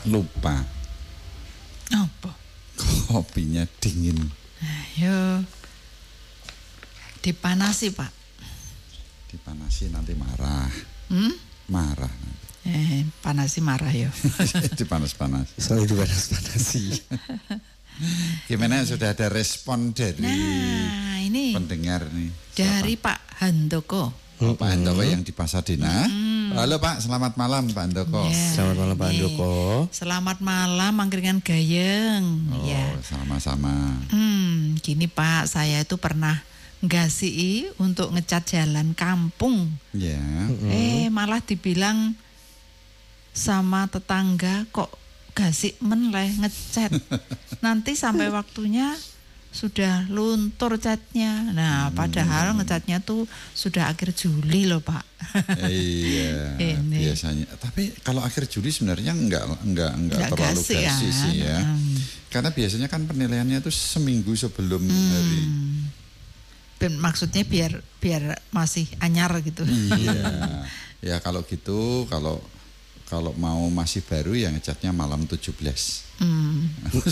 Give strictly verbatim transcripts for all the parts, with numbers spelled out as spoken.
Lupa. Apa? Kopinya dingin. Ayo. Dipanasi, Pak. Dipanasi nanti marah. Hmm? Marah nanti. Eh, panasi marah ya. Dipanas-panas. Soalnya dipanas-panasi. Gimana sudah ada respon dari Nah, ini pendengar nih? dari Siapa? Pak Handoko. Oh, Pak Handoko yang di Pasadena. Hmm. Halo Pak, selamat malam Pak Handoko. Ya, Selamat malam Pak nih. Handoko. Selamat malam Angkringan Gayeng. Oh, Ya. sama-sama. Hmm, gini Pak, saya itu pernah ngasih untuk ngecat jalan kampung. Ya. Eh, malah dibilang sama tetangga kok gasik menleh ngecat. Nanti sampai waktunya sudah luntur catnya. Nah, padahal ngecatnya tuh sudah akhir Juli loh, Pak. Iya. Ini. Biasanya. Tapi kalau akhir Juli sebenarnya enggak enggak enggak, Nggak terlalu gasik, gasik kan? sih ya. Hmm. Karena biasanya kan penilaiannya itu seminggu sebelum hari. Ben- Maksudnya biar biar masih anyar gitu. Iya. Ya kalau gitu kalau kalau mau masih baru ya ngecatnya malam tujuh belas. Hmm.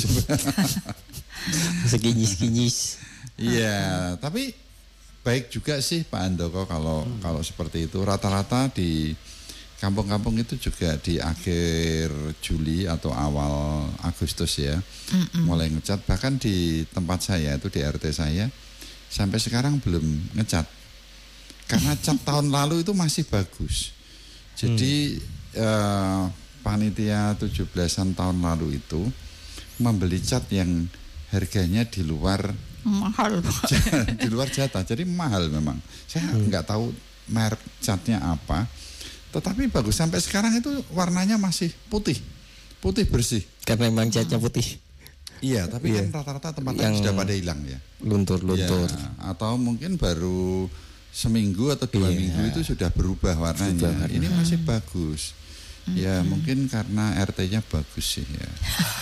Sekinyis-kinyis. Iya, tapi baik juga sih Pak Handoko kalau hmm. kalau seperti itu. Rata-rata di kampung-kampung itu juga di akhir Juli atau awal Agustus ya. Mm-mm. Mulai ngecat. Bahkan di tempat saya itu di R T saya sampai sekarang belum ngecat. Karena cat tahun lalu itu masih bagus. Jadi hmm. eh, panitia tujuh belasan tahun lalu itu membeli cat yang harganya di luar Mahal. di luar jatah, jadi mahal memang. Saya nggak hmm. tahu merek catnya apa, tetapi bagus. Sampai sekarang itu warnanya masih putih, putih bersih. Karena memang catnya putih. Iya, tapi Iya. kan rata-rata tempat lain sudah pada hilang ya. Luntur-luntur. Ya, atau mungkin baru seminggu atau dua Iya. minggu itu sudah berubah warnanya. Berubah warna. Ini masih bagus. Ya Hmm. mungkin karena R T-nya bagus sih ya.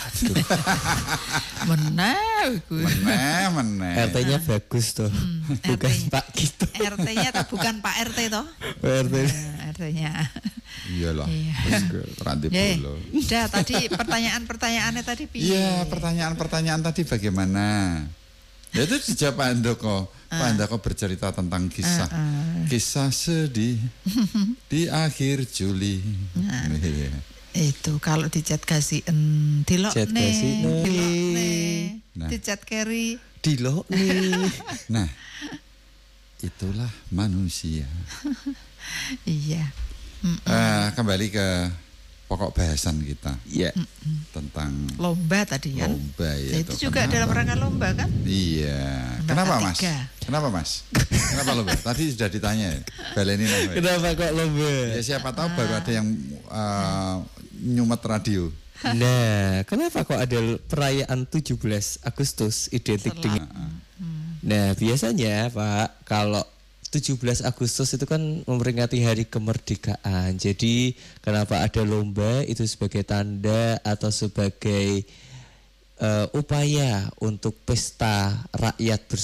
Meneh gue. Meneh, meneh. R T-nya bagus tuh. Bukan R T-nya. Pak gitu. R T-nya atau bukan Pak R T toh? R T. Eh, R T-nya. Iyalah. Iya. Ranti Ya, bola. udah tadi pertanyaan-pertanyaannya tadi piye? Iya, pertanyaan-pertanyaan tadi bagaimana? Ya itu dijawab Pak Handoko. Pak Handoko bercerita tentang kisah Uh, uh. kisah sedih di akhir Juli. Nah. Iya. Itu kalau dicat gasien dilok Cat nih, gasine. dilok nih, Nah. dicat keri. Dilo nih. Nah, itulah manusia. Iya. Eh, kembali ke pokok bahasan kita Ya. tentang Lomba tadi kan. lomba Ya, ya. itu juga dalam rangka lomba kan? Iya. Lomba Kenapa K Mas? tiga. Kenapa Mas? Kenapa lomba? Tadi sudah ditanya. Balenin apa? Kenapa kok lomba? Ya siapa tahu baru ada yang uh, nyumet radio. Nah, kenapa kok ada perayaan tujuh belas Agustus identik Selat. dengan Nah, biasanya Pak, kalau tujuh belas Agustus itu kan memperingati hari kemerdekaan. Jadi, kenapa ada lomba itu sebagai tanda atau sebagai uh, upaya untuk pesta rakyat bersama.